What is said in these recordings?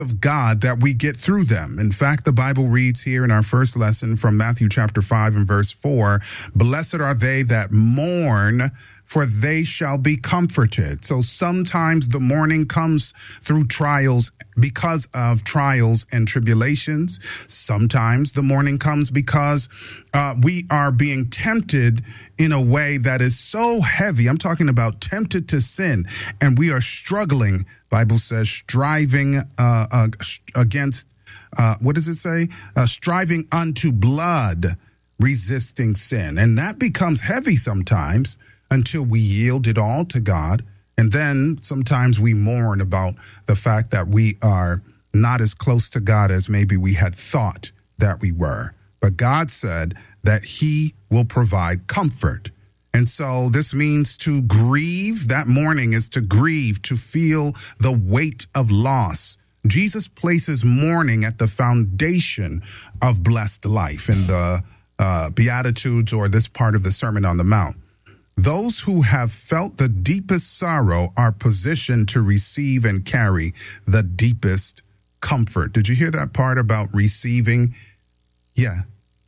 of God that we get through them. In fact, the Bible reads here in our first lesson from Matthew chapter 5 and verse 4, "Blessed are they that mourn, for they shall be comforted." So sometimes the mourning comes through trials because of trials and tribulations. Sometimes the mourning comes because we are being tempted in a way that is so heavy. I'm talking about tempted to sin, and we are struggling. Bible says striving against, what does it say? Striving unto blood, resisting sin. And that becomes heavy sometimes until we yield it all to God. And then sometimes we mourn about the fact that we are not as close to God as maybe we had thought that we were. But God said that he will provide comfort. And so this means to grieve. That mourning is to grieve, to feel the weight of loss. Jesus places mourning at the foundation of blessed life in the Beatitudes, or this part of the Sermon on the Mount. Those who have felt the deepest sorrow are positioned to receive and carry the deepest comfort. Did you hear that part about receiving? Yeah.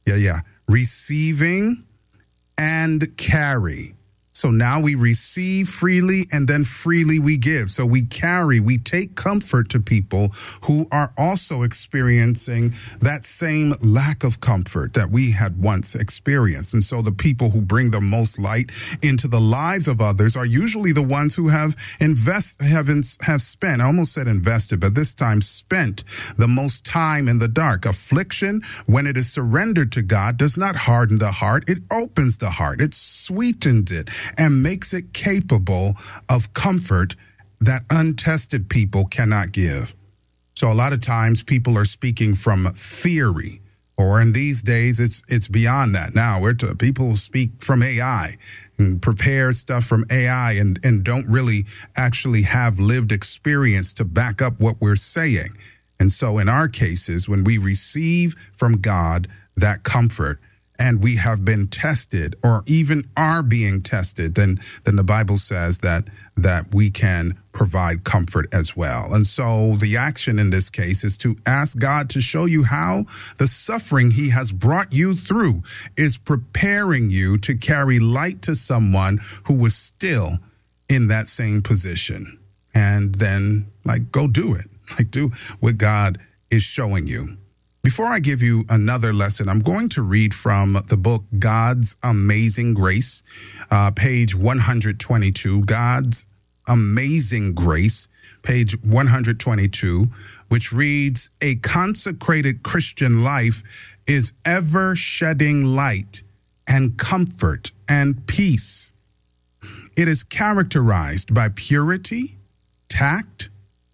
Receiving and carry. So now we receive freely and then freely we give. So we take comfort to people who are also experiencing that same lack of comfort that we had once experienced. And so the people who bring the most light into the lives of others are usually the ones who have spent, I almost said invested, but this time spent the most time in the dark. Affliction, when it is surrendered to God, does not harden the heart. It opens the heart. It sweetens it and makes it capable of comfort that untested people cannot give. So a lot of times people are speaking from theory, or in these days it's beyond that. Now people speak from AI and prepare stuff from AI and don't really actually have lived experience to back up what we're saying. And so in our cases, when we receive from God that comfort, and we have been tested or even are being tested, then the Bible says that we can provide comfort as well. And so the action in this case is to ask God to show you how the suffering he has brought you through is preparing you to carry light to someone who was still in that same position. And then go do it. Do what God is showing you. Before I give you another lesson, I'm going to read from the book God's Amazing Grace, page 122, God's Amazing Grace, page 122, which reads, "A consecrated Christian life is ever shedding light and comfort and peace. It is characterized by purity, tact,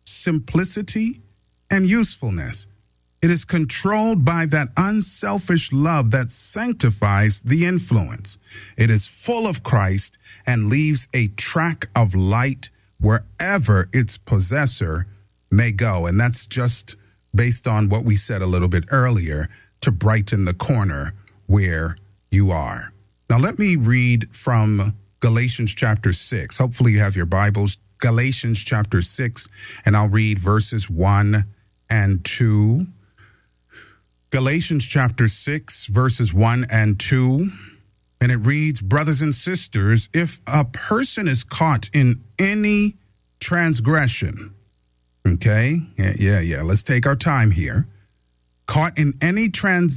simplicity, and usefulness. It is controlled by that unselfish love that sanctifies the influence. It is full of Christ and leaves a track of light wherever its possessor may go." And that's just based on what we said a little bit earlier, to brighten the corner where you are. Now let me read from Galatians chapter 6. Hopefully you have your Bibles. Galatians chapter 6, and I'll read verses 1 and 2. Galatians chapter 6, verses 1 and 2, and it reads, "Brothers and sisters, if a person is caught in any transgression," okay, let's take our time here, "caught in any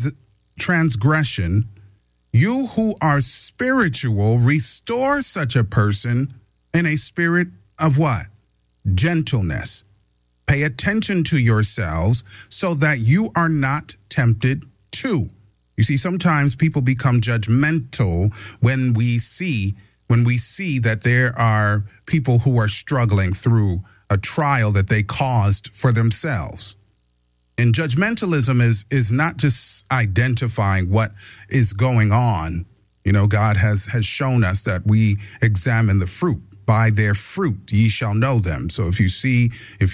transgression, you who are spiritual, restore such a person in a spirit of" what? "Gentleness. Pay attention to yourselves so that you are not tempted too." You see, sometimes people become judgmental when we see that there are people who are struggling through a trial that they caused for themselves. And judgmentalism is not just identifying what is going on. You know, God has shown us that we examine the fruit. By their fruit ye shall know them. So if you see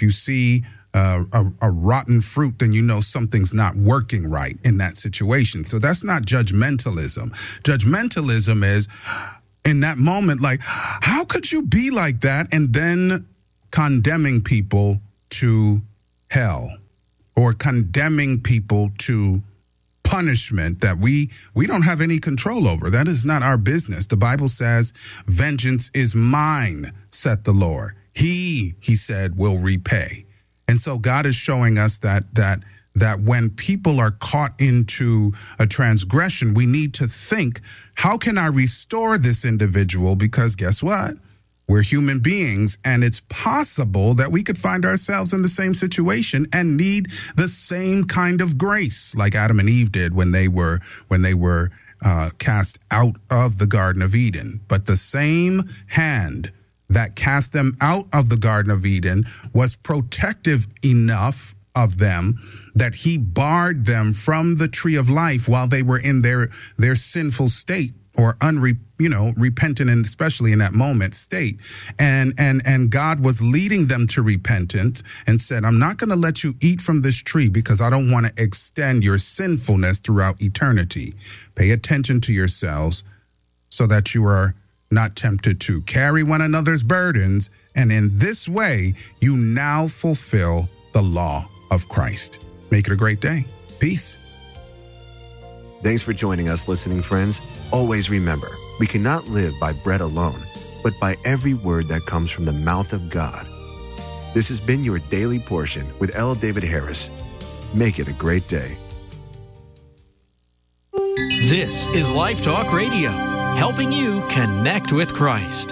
a rotten fruit, then you know something's not working right in that situation. So that's not judgmentalism. Judgmentalism is in that moment, how could you be like that? And then condemning people to hell or condemning people to punishment that we don't have any control over. That is not our business. The Bible says, vengeance is mine, saith the Lord. He said, will repay. And so God is showing us that when people are caught into a transgression, we need to think, how can I restore this individual? Because guess what? We're human beings, and it's possible that we could find ourselves in the same situation and need the same kind of grace like Adam and Eve did when they were cast out of the Garden of Eden. But the same hand that cast them out of the Garden of Eden was protective enough of them that he barred them from the tree of life while they were in their sinful state, or repentant, and especially in that moment state. And God was leading them to repentance and said, I'm not going to let you eat from this tree because I don't want to extend your sinfulness throughout eternity. Pay attention to yourselves so that you are not tempted to carry one another's burdens. And in this way, you now fulfill the law of Christ. Make it a great day. Peace. Thanks for joining us, listening friends. Always remember, we cannot live by bread alone, but by every word that comes from the mouth of God. This has been your Daily Portion with L. David Harris. Make it a great day. This is Life Talk Radio, helping you connect with Christ.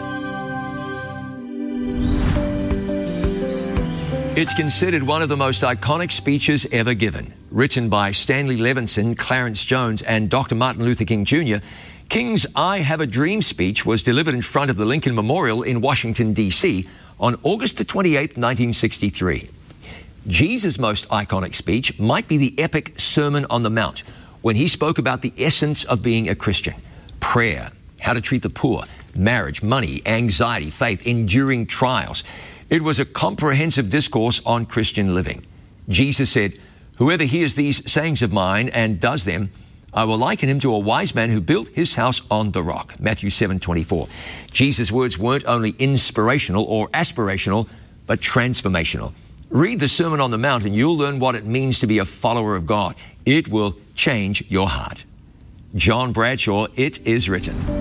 It's considered one of the most iconic speeches ever given. Written by Stanley Levinson, Clarence Jones, and Dr. Martin Luther King Jr., King's I Have a Dream speech was delivered in front of the Lincoln Memorial in Washington, D.C. on August the 28th, 1963. Jesus' most iconic speech might be the epic Sermon on the Mount, when he spoke about the essence of being a Christian: prayer, how to treat the poor, marriage, money, anxiety, faith, enduring trials. It was a comprehensive discourse on Christian living. Jesus said, "Whoever hears these sayings of mine and does them, I will liken him to a wise man who built his house on the rock." Matthew 7:24. Jesus' words weren't only inspirational or aspirational, but transformational. Read the Sermon on the Mount and you'll learn what it means to be a follower of God. It will change your heart. John Bradshaw, It Is Written.